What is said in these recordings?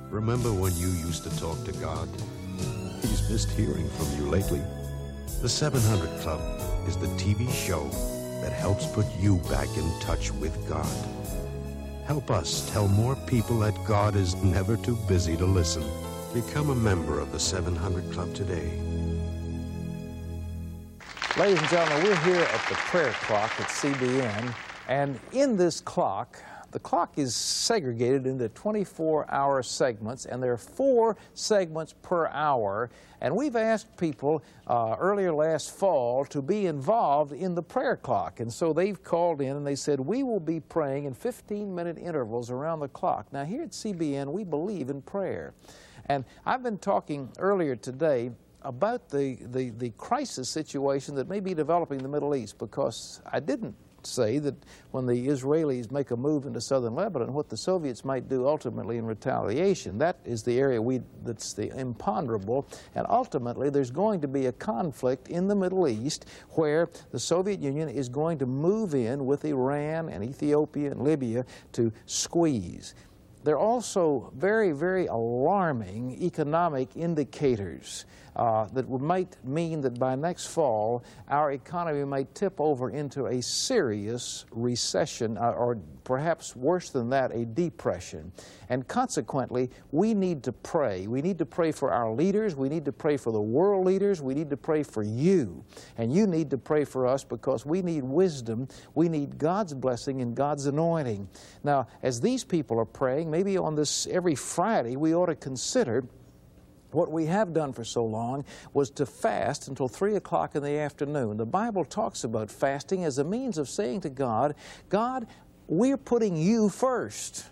Remember when you used to talk to God? He's missed hearing from you lately. The 700 Club is the TV show that helps put you back in touch with God. Help us tell more people that God is never too busy to listen. Become a member of the 700 Club today. Ladies and gentlemen, we're here at the prayer clock at CBN, and in this clock, the clock is segregated into 24-hour segments, and there are 4 segments per hour. And we've asked people earlier last fall to be involved in the prayer clock. And so they've called in and they said, we will be praying in 15-minute intervals around the clock. Now, here at CBN, we believe in prayer. And I've been talking earlier today about the crisis situation that may be developing in the Middle East, because I didn't say that when the Israelis make a move into southern Lebanon, what the Soviets might do ultimately in retaliation. That is the area that's the imponderable, and ultimately there's going to be a conflict in the Middle East where the Soviet Union is going to move in with Iran and Ethiopia and Libya to squeeze. There are also very, very alarming economic indicators that might mean that by next fall, our economy might tip over into a serious recession, or perhaps worse than that, a depression. And consequently, we need to pray. We need to pray for our leaders. We need to pray for the world leaders. We need to pray for you. And you need to pray for us, because we need wisdom. We need God's blessing and God's anointing. Now, as these people are praying, maybe on this every Friday, we ought to consider what we have done for so long was to fast until 3 o'clock in the afternoon. The Bible talks about fasting as a means of saying to God, God, we're putting you first.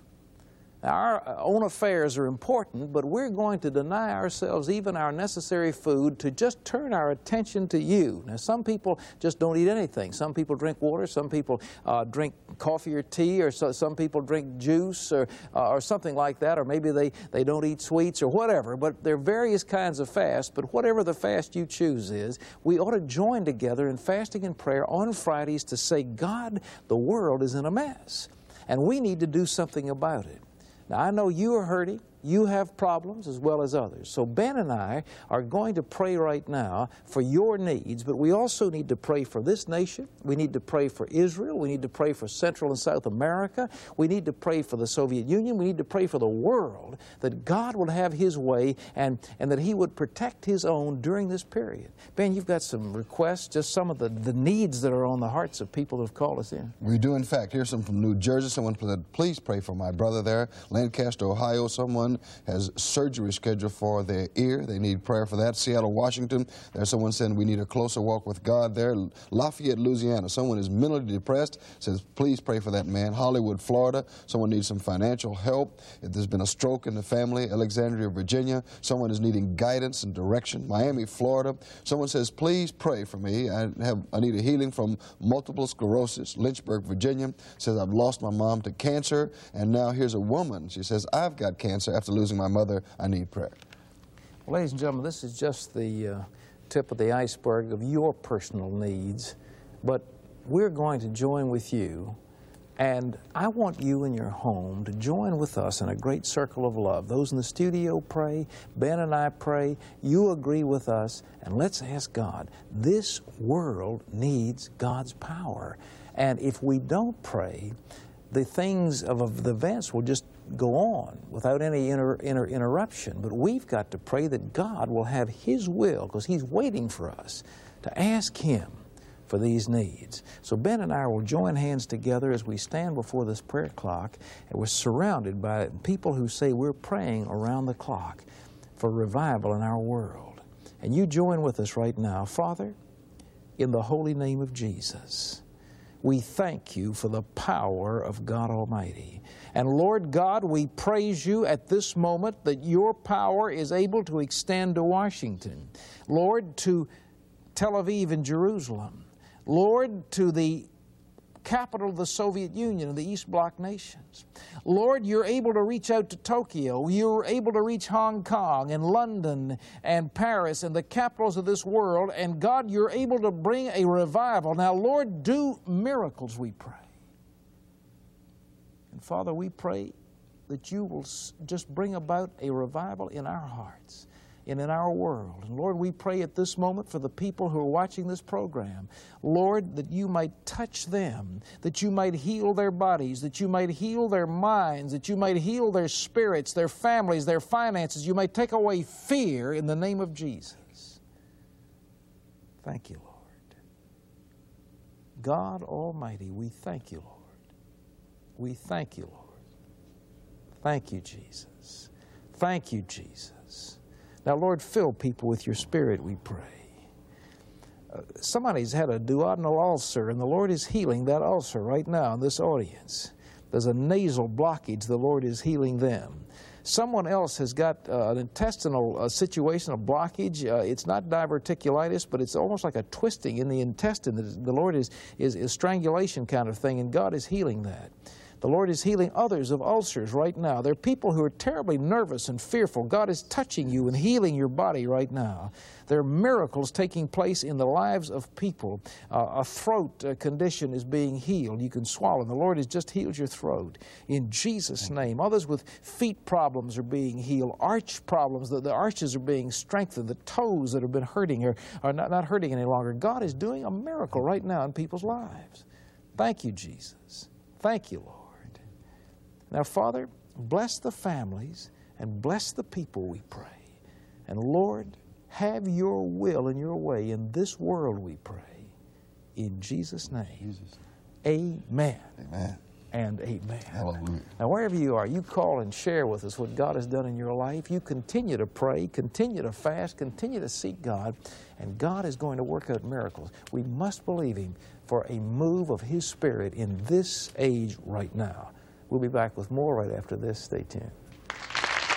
Our own affairs are important, but we're going to deny ourselves even our necessary food to just turn our attention to you. Now, some people just don't eat anything. Some people drink water. Some people drink coffee or tea, or some people drink juice or something like that, or maybe they don't eat sweets or whatever. But there are various kinds of fasts, but whatever the fast you choose is, we ought to join together in fasting and prayer on Fridays to say, God, the world is in a mess, and we need to do something about it. Now, I know you are hurting. You have problems as well as others. So Ben and I are going to pray right now for your needs, but we also need to pray for this nation. We need to pray for Israel. We need to pray for Central and South America. We need to pray for the Soviet Union. We need to pray for the world, that God would have His way and that He would protect His own during this period. Ben, you've got some requests, just some of the needs that are on the hearts of people who have called us in. We do, in fact. Here's some from New Jersey. Someone said, please pray for my brother there. Lancaster, Ohio, someone has surgery scheduled for their ear. They need prayer for that. Seattle, Washington, there's someone saying we need a closer walk with God there. Lafayette, Louisiana, someone is mentally depressed, says please pray for that man. Hollywood, Florida, someone needs some financial help. If there's been a stroke in the family. Alexandria, Virginia, someone is needing guidance and direction. Miami, Florida, someone says please pray for me. I need a healing from multiple sclerosis. Lynchburg, Virginia, says I've lost my mom to cancer, and now here's a woman. She says I've got cancer after losing my mother. I need prayer. Well, ladies and gentlemen, this is just the tip of the iceberg of your personal needs, but we're going to join with you, and I want you in your home to join with us in a great circle of love. Those in the studio pray, Ben and I pray, you agree with us, and let's ask God. This world needs God's power, and if we don't pray, the things of the events will just go on without any interruption. But we've got to pray that God will have His will, because He's waiting for us to ask Him for these needs. So Ben and I will join hands together as we stand before this prayer clock, and we're surrounded by people who say we're praying around the clock for revival in our world. And you join with us right now. Father, in the holy name of Jesus, we thank you for the power of God Almighty. And Lord God, we praise you at this moment that your power is able to extend to Washington. Lord, to Tel Aviv and Jerusalem. Lord, to the capital of the Soviet Union and the East Bloc nations. Lord, you're able to reach out to Tokyo. You're able to reach Hong Kong and London and Paris and the capitals of this world. And God, you're able to bring a revival. Now, Lord, do miracles, we pray. And Father, we pray that you will just bring about a revival in our hearts and in our world. And Lord, we pray at this moment for the people who are watching this program, Lord, that you might touch them, that you might heal their bodies, that you might heal their minds, that you might heal their spirits, their families, their finances. You might take away fear in the name of Jesus. Thank you, Lord. God Almighty, we thank you, Lord. We thank you, Lord. Thank you, Jesus. Thank you, Jesus. Now, Lord, fill people with your Spirit, we pray. Somebody's had a duodenal ulcer, and the Lord is healing that ulcer right now in this audience. There's a nasal blockage. The Lord is healing them. Someone else has got an intestinal situation, a blockage. It's not diverticulitis, but it's almost like a twisting in the intestine. The Lord is strangulation kind of thing, and God is healing that. The Lord is healing others of ulcers right now. There are people who are terribly nervous and fearful. God is touching you and healing your body right now. There are miracles taking place in the lives of people. A throat condition is being healed. You can swallow. The Lord has just healed your throat in Jesus' name. Others with feet problems are being healed. Arch problems, the arches are being strengthened. The toes that have been hurting are not hurting any longer. God is doing a miracle right now in people's lives. Thank you, Jesus. Thank you, Lord. Now, Father, bless the families and bless the people, we pray. And Lord, have your will and your way in this world, we pray. In Jesus' name. Jesus. Amen. Amen. And amen. Hallelujah. Now, wherever you are, you call and share with us what God has done in your life. You continue to pray, continue to fast, continue to seek God, and God is going to work out miracles. We must believe Him for a move of His Spirit in this age right now. We'll be back with more right after this. Stay tuned.